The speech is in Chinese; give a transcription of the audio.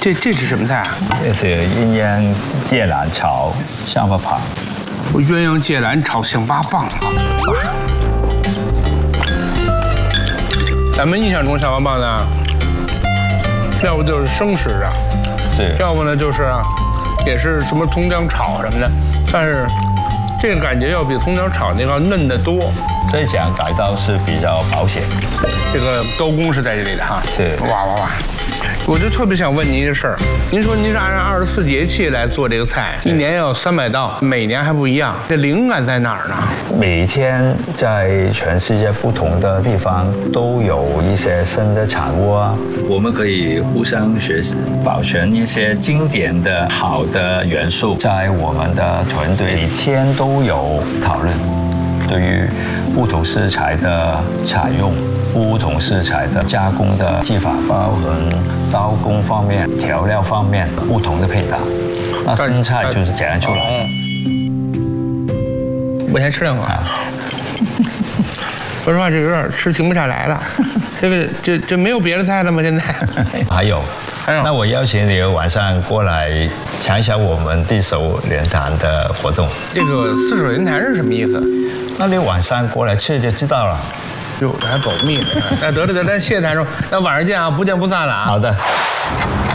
这是什么菜啊？ 这是鸳鸯芥兰炒象拔蚌。 鸳鸯芥兰炒象拔蚌啊！咱们印象中象拔蚌呢，要不就是生食的， 是， 要不呢就是也是什么葱姜炒什么的，但是这个感觉要比葱姜炒那个嫩得多。 这讲改刀是比较保险， 这个刀工是在这里的哈。 是， 哇！我就特别想问您一个事儿，您说您是按照24节气来做这个菜，一年要300道，每年还不一样，这灵感在哪儿呢？ 每天在全世界不同的地方都有一些新的产物啊，我们可以互相学习，保存一些经典的好的元素，在我们的团队每天都有讨论，对于不同食材的采用。不同食材的加工的技法，包含刀工方面、调料方面不同的配搭。那新菜就是这样出来。 我先吃两口啊。说实话，这有点吃停不下来了。这没有别的菜了吗？现在还有。那我邀请你晚上过来尝一下我们地手联坛的活动。 这个四手联坛是什么意思？ 那你晚上过来吃就知道了。 哟，这还保密呢。那得了，谢谢谭叔，那晚上见啊，不见不散了啊。 好的。